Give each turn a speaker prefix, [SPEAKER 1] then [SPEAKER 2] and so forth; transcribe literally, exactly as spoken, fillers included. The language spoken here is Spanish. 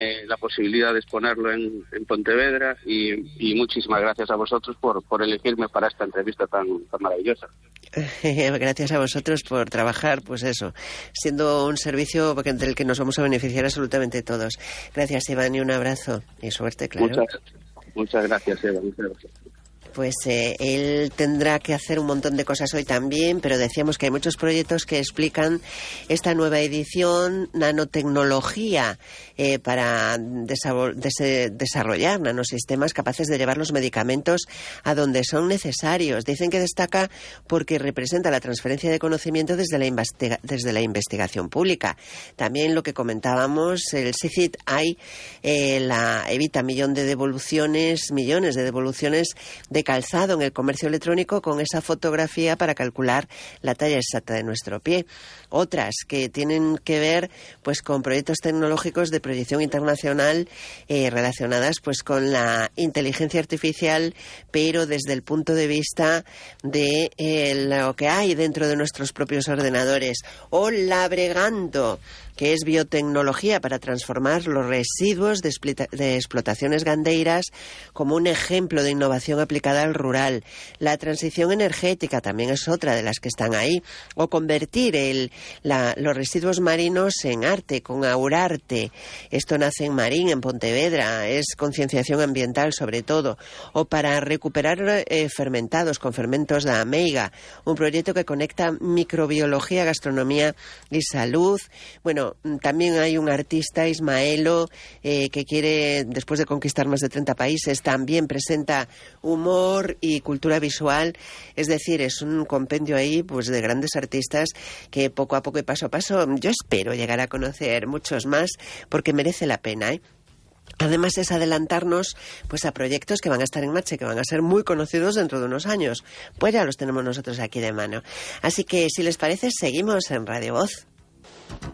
[SPEAKER 1] eh, la posibilidad de exponerlo en, en Pontevedra y, y muchísimas gracias a vosotros por, por elegirme para esta entrevista tan, tan maravillosa.
[SPEAKER 2] Gracias a vosotros por trabajar, pues eso, siendo un servicio del que nos vamos a beneficiar absolutamente todos. Gracias, Iván, y un abrazo y suerte, claro.
[SPEAKER 1] Muchas, muchas gracias, Eva, muchas gracias.
[SPEAKER 2] Pues eh, él tendrá que hacer un montón de cosas hoy también, pero decíamos que hay muchos proyectos que explican esta nueva edición, nanotecnología, eh, para desa- des- desarrollar nanosistemas capaces de llevar los medicamentos a donde son necesarios. Dicen que destaca porque representa la transferencia de conocimiento desde la, investiga- desde la investigación pública. También lo que comentábamos, el SICIT hay, eh, la evita millón de devoluciones, millones de devoluciones de calzado en el comercio electrónico con esa fotografía para calcular la talla exacta de nuestro pie. Otras que tienen que ver pues con proyectos tecnológicos de proyección internacional eh, relacionadas pues con la inteligencia artificial, pero desde el punto de vista de eh, lo que hay dentro de nuestros propios ordenadores. O Labregando, que es biotecnología para transformar los residuos de, explita- de explotaciones gandeiras como un ejemplo de innovación aplicada al rural. La transición energética también es otra de las que están ahí. O convertir el, la, los residuos marinos en arte, con Aurarte. Esto nace en Marín, en Pontevedra. Es concienciación ambiental sobre todo. O para recuperar eh, fermentados con fermentos de Ameiga. Un proyecto que conecta microbiología, gastronomía y salud. Bueno, también hay un artista, Ismaelo, eh, que quiere, después de conquistar más de treinta países, también presenta humor y cultura visual. Es decir, es un compendio ahí pues de grandes artistas que poco a poco y paso a paso yo espero llegar a conocer muchos más, porque merece la pena, ¿eh? Además es adelantarnos pues a proyectos que van a estar en marcha y que van a ser muy conocidos dentro de unos años. Pues ya los tenemos nosotros aquí de mano. Así que si les parece, seguimos en Radio Voz.